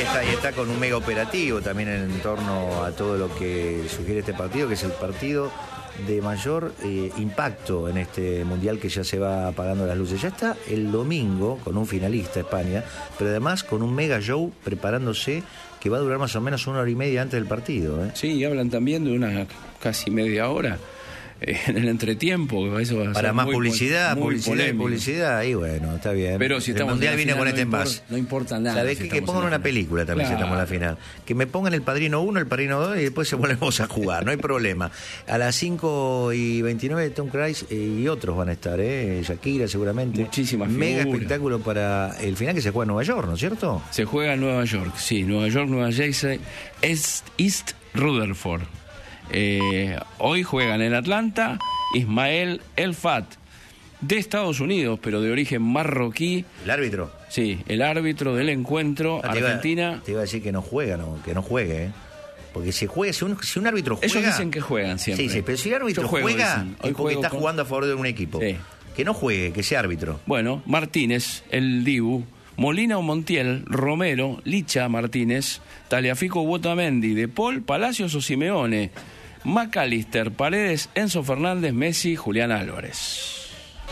y está con un mega operativo también en torno a todo lo que sugiere este partido, que es el partido de mayor impacto en este mundial que ya se va apagando las luces. Ya está el domingo con un finalista, España, pero además con un mega show preparándose que va a durar más o menos 1 hora y media antes del partido. Sí, y hablan también de una casi media hora en el entretiempo. Eso va a para ser más muy publicidad, y bueno, está bien. Pero si el estamos mundial en la viene final, con este envase. No importa nada. ¿Sabés si qué? Que pongan una película también si estamos en la final. Que me pongan El Padrino 1, El Padrino 2 y después se volvemos a jugar, no hay problema. A las 5:29 Tom Cruise y otros van a estar, Shakira seguramente. Muchísimas mega figuras. espectáculo para el final que se juega en Nueva York, ¿no es cierto? Se juega en Nueva York, sí, Nueva York, Nueva Jersey, East Rutherford. Hoy juegan en Atlanta Ismael El Fat, de Estados Unidos, pero de origen marroquí. ¿El árbitro? Sí, el árbitro del encuentro Argentina. Te iba a decir que no juegue, porque si un árbitro juega... Ellos dicen que juegan siempre. Sí, pero si el árbitro juega, es porque está jugando a favor de un equipo. Sí. Que no juegue, que sea árbitro. Bueno, Martínez, el Dibu, Molina o Montiel, Romero, Licha Martínez, Taliafico Otamendi, De Paul, Palacios o Simeone, McAllister, Paredes, Enzo Fernández, Messi, Julián Álvarez.